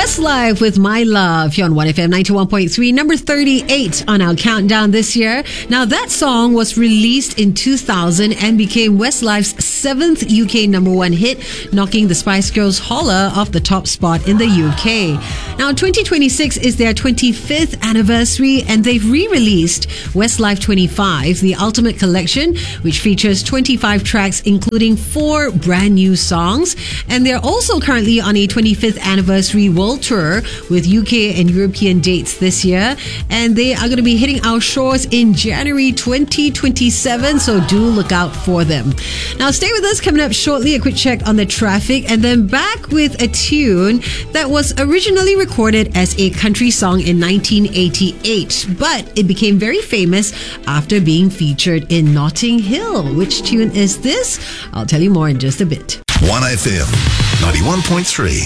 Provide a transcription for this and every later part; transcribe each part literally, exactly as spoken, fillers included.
Westlife with My Love here on one F M ninety-one point three, number thirty-eight on our countdown this year. Now, that song was released in two thousand and became Westlife's seventh U K number one hit, knocking the Spice Girls' Holler off the top spot in the U K. Now, twenty twenty-six is their twenty-fifth anniversary, and they've re-released Westlife twenty-five, the Ultimate Collection, which features twenty-five tracks, including four brand new songs. And they're also currently on a twenty-fifth anniversary world tour with U K and European dates this year. And they are going to be hitting our shores in January twenty twenty-seven, so do look out for them. Now, stay with us. Coming up shortly, a quick check on the traffic, and then back with a tune that was originally recorded as a country song in nineteen eighty-eight, but it became very famous after being featured in Notting Hill. Which tune is this? I'll tell you more in just a bit. one F M ninety-one point three.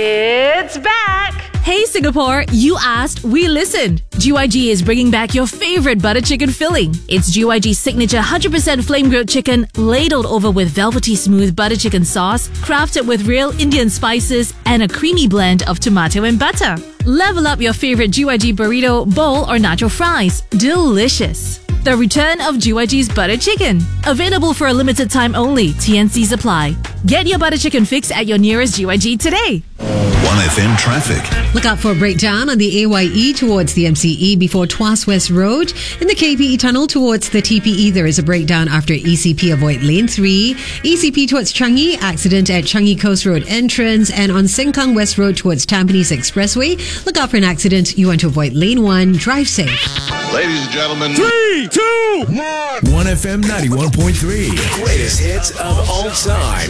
It's back! Hey Singapore, you asked, we listened. G Y G is bringing back your favorite butter chicken filling. It's G Y G's signature one hundred percent flame grilled chicken, ladled over with velvety smooth butter chicken sauce, crafted with real Indian spices and a creamy blend of tomato and butter. Level up your favorite G Y G burrito, bowl or nacho fries. Delicious. The return of G Y G's butter chicken. Available for a limited time only. T N Cs apply. Get your butter chicken fix at your nearest G Y G today. one F M traffic. Look out for a breakdown on the A Y E towards the M C E before Tuas West Road. In the K P E tunnel towards the T P E, there is a breakdown after E C P. Avoid lane three. E C P towards Changi, accident at Changi Coast Road entrance. And on Sengkang West Road towards Tampines Expressway, look out for an accident. You want to avoid lane one. Drive safe. Ladies and gentlemen, Three, two, one. one F M ninety-one point three. Greatest hits of all time.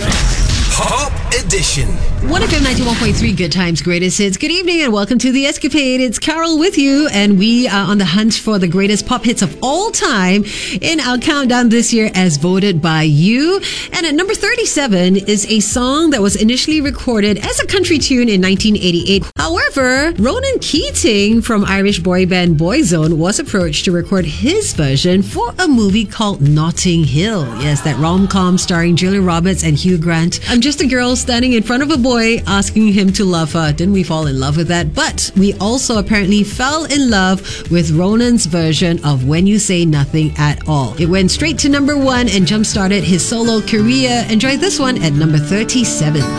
Pop Edition. one F M ninety-one point three, Good Times, Greatest Hits. Good evening and welcome to The Escapade. It's Carol with you, and we are on the hunt for the greatest pop hits of all time in our countdown this year as voted by you. And at number thirty-seven is a song that was initially recorded as a country tune in nineteen eighty-eight. However, Ronan Keating from Irish boy band Boyzone was approached to record his version for a movie called Notting Hill. Yes, that rom-com starring Julia Roberts and Hugh Grant. I'm just a girl standing in front of a boy asking him to love her. Didn't we fall in love with that? But we also apparently fell in love with Ronan's version of When You Say Nothing at All. It went straight to number one and jump-started his solo career. Enjoy this one at number thirty-seven.